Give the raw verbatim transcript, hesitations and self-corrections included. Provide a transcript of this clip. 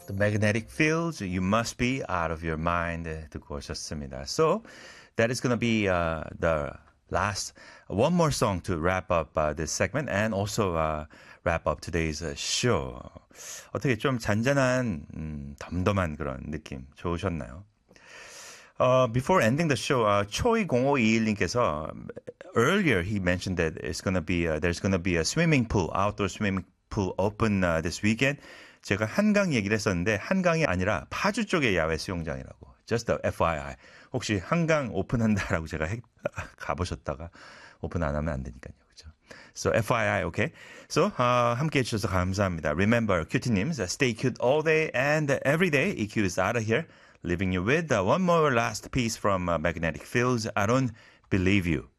The magnetic fields, you must be out of your mind 듣고 오셨습니다. So that is going to be uh, the last one more song to wrap up uh, this segment and also uh, wrap up today's uh, show. 어떻게 좀 잔잔한 음, 덤덤한 그런 느낌 좋으셨나요? Uh, before ending the show, uh, 초이 공오이일님께서 earlier he mentioned that it's gonna be uh, there's gonna be a swimming pool, outdoor swimming pool open uh, this weekend. 제가 한강 얘기를 했었는데 한강이 아니라 파주 쪽의 야외 수영장이라고. Just a 에프와이아이. 혹시 한강 오픈한다라고 제가 해, 가보셨다가 오픈 안 하면 안 되니까요. 그렇죠? So 에프와이아이, okay? So uh, 함께해 주셔서 감사합니다. Remember, 큐티님, stay cute all day and every day. 이큐 is out of here. Leaving you with uh, one more last piece from uh, Magnetic Fields. I don't believe you.